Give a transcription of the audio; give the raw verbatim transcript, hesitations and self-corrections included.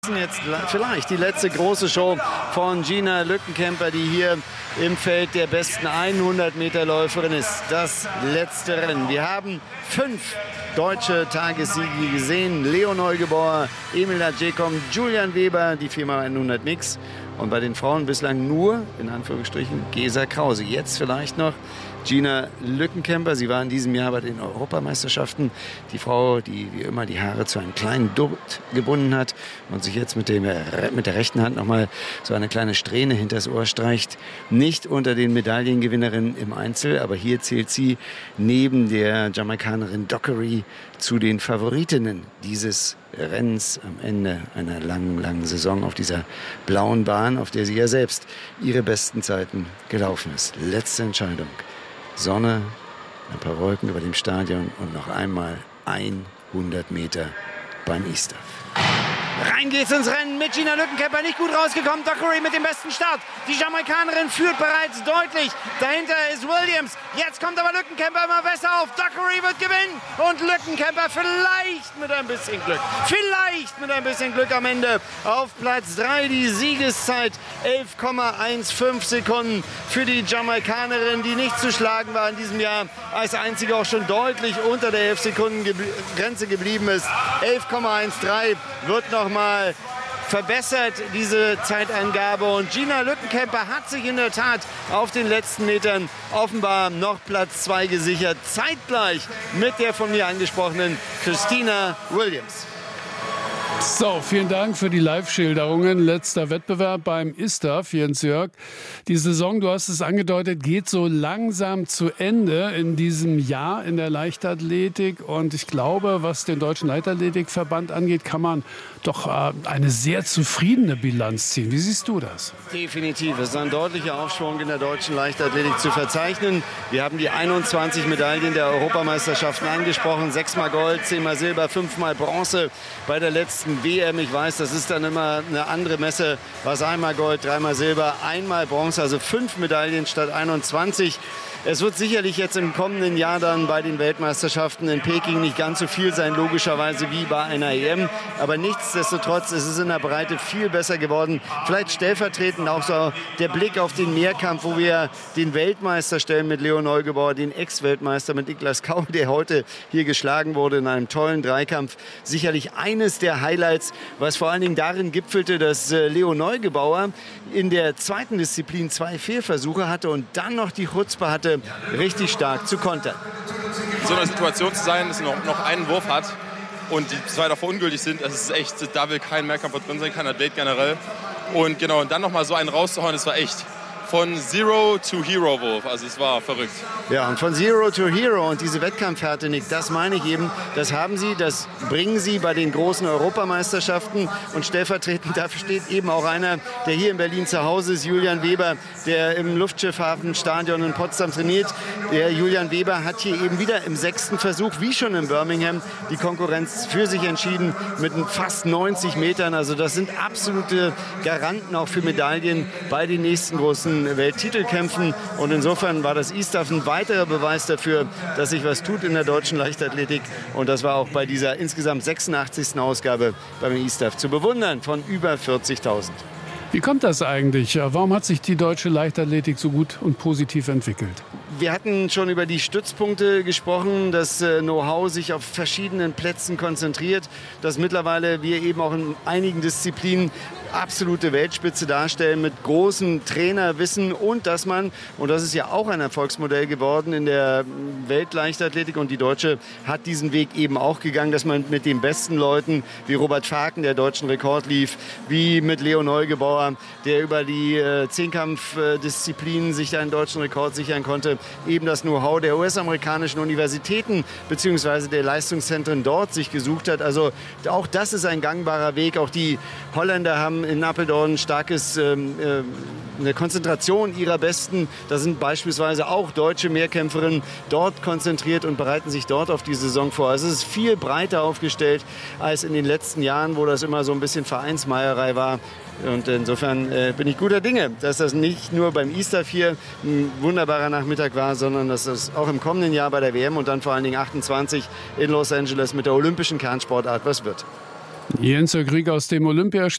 Jetzt vielleicht die letzte große Show von Gina Lückenkämper, die hier im Feld der besten hundert Meter Läuferin ist. Das letzte Rennen. Wir haben fünf deutsche Tagessiege gesehen. Leo Neugebauer, Emil Adjekom, Julian Weber, die vier mal hundert Mix. Und bei den Frauen bislang nur, in Anführungsstrichen, Gesa Krause. Jetzt vielleicht noch Gina Lückenkämper. Sie war in diesem Jahr bei den Europameisterschaften die Frau, die wie immer die Haare zu einem kleinen Dutt gebunden hat und sich jetzt mit, dem, mit der rechten Hand nochmal so eine kleine Strähne hinters Ohr streicht. Nicht unter den Medaillengewinnerinnen im Einzel, aber hier zählt sie neben der Jamaikanerin Dockery zu den Favoritinnen dieses Rennens am Ende einer langen, langen Saison auf dieser blauen Bahn, auf der sie ja selbst ihre besten Zeiten gelaufen ist. Letzte Entscheidung. Sonne, ein paar Wolken über dem Stadion und noch einmal hundert Meter beim E-Staff. Rein geht's ins Rennen mit Gina Lückenkämper, nicht gut rausgekommen. Dockery mit dem besten Start. Die Jamaikanerin führt bereits deutlich. Dahinter ist Williams. Jetzt kommt aber Lückenkämper immer besser auf. Dockery wird gewinnen und Lückenkämper vielleicht mit ein bisschen Glück. Vielleicht mit ein bisschen Glück am Ende auf Platz drei. Die Siegeszeit elf Komma fünfzehn Sekunden für die Jamaikanerin, die nicht zu schlagen war in diesem Jahr. Als einzige auch schon deutlich unter der elf Sekunden Grenze geblieben ist. elf Komma dreizehn wird noch mal verbessert, diese Zeitangabe. Und Gina Lückenkämper hat sich in der Tat auf den letzten Metern offenbar noch Platz zwei gesichert. Zeitgleich mit der von mir angesprochenen Christina Williams. So, vielen Dank für die Live-Schilderungen. Letzter Wettbewerb beim E-Staff, Jens-Jörg. Die Saison, du hast es angedeutet, geht so langsam zu Ende in diesem Jahr in der Leichtathletik. Und ich glaube, was den Deutschen Leichtathletikverband angeht, kann man doch äh, eine sehr zufriedene Bilanz ziehen. Wie siehst du das? Definitiv. Es ist ein deutlicher Aufschwung in der deutschen Leichtathletik zu verzeichnen. Wir haben die einundzwanzig Medaillen der Europameisterschaften angesprochen. Sechsmal Gold, zehnmal Silber, fünfmal Bronze bei der letzten W M. Ich weiß, das ist dann immer eine andere Messe. Was einmal Gold, dreimal Silber, einmal Bronze. Also fünf Medaillen statt einundzwanzig. Es wird sicherlich jetzt im kommenden Jahr dann bei den Weltmeisterschaften in Peking nicht ganz so viel sein, logischerweise wie bei einer E M. Aber nichtsdestotrotz ist es in der Breite viel besser geworden. Vielleicht stellvertretend auch so der Blick auf den Mehrkampf, wo wir den Weltmeister stellen mit Leo Neugebauer, den Ex-Weltmeister mit Niklas Kaul, der heute hier geschlagen wurde in einem tollen Dreikampf. Sicherlich eines der Highlights, was vor allen Dingen darin gipfelte, dass Leo Neugebauer in der zweiten Disziplin zwei Fehlversuche hatte und dann noch die Chutzpe hatte, richtig stark zu kontern. In so einer Situation zu sein, dass er noch, noch einen Wurf hat und die zwei davor ungültig sind, das ist echt, da will kein Mehrkampfer drin sein, kein Athlet generell. Und genau, und dann noch mal so einen rauszuhauen, das war echt von Zero to Hero Wurf, also es war verrückt. Ja, und von Zero to Hero und diese Wettkampfhärte, Nick, das meine ich eben, das haben sie, das bringen sie bei den großen Europameisterschaften und stellvertretend dafür steht eben auch einer, der hier in Berlin zu Hause ist, Julian Weber, der im Luftschiffhafenstadion in Potsdam trainiert. Der Julian Weber hat hier eben wieder im sechsten Versuch, wie schon in Birmingham, die Konkurrenz für sich entschieden mit fast neunzig Metern. Also das sind absolute Garanten auch für Medaillen bei den nächsten großen Welttitelkämpfen. Und insofern war das E-Staff ein weiterer Beweis dafür, dass sich was tut in der deutschen Leichtathletik. Und das war auch bei dieser insgesamt sechsundachtzigsten Ausgabe beim E-Staff zu bewundern von über vierzigtausend. Wie kommt das eigentlich? Warum hat sich die deutsche Leichtathletik so gut und positiv entwickelt? Wir hatten schon über die Stützpunkte gesprochen, dass äh, Know-how sich auf verschiedenen Plätzen konzentriert, dass mittlerweile wir eben auch in einigen Disziplinen absolute Weltspitze darstellen mit großem Trainerwissen und dass man, und das ist ja auch ein Erfolgsmodell geworden in der Weltleichtathletik und die Deutsche hat diesen Weg eben auch gegangen, dass man mit den besten Leuten wie Robert Faken, der deutschen Rekord lief, wie mit Leo Neugebauer, der über die äh, Zehnkampfdisziplinen sich einen deutschen Rekord sichern konnte, eben das Know-how der U S-amerikanischen Universitäten bzw. der Leistungszentren dort sich gesucht hat. Also auch das ist ein gangbarer Weg. Auch die Holländer haben in Apeldoorn starkes, ähm, äh, eine Konzentration ihrer Besten. Da sind beispielsweise auch deutsche Mehrkämpferinnen dort konzentriert und bereiten sich dort auf die Saison vor. Also es ist viel breiter aufgestellt als in den letzten Jahren, wo das immer so ein bisschen Vereinsmeierei war. Und insofern äh, bin ich guter Dinge, dass das nicht nur beim E-Staff hier ein wunderbarer Nachmittag war, sondern dass das auch im kommenden Jahr bei der W M und dann vor allen Dingen achtundzwanzig in Los Angeles mit der olympischen Kernsportart was wird. Jens Jörg Rieck aus dem Olympiastadion.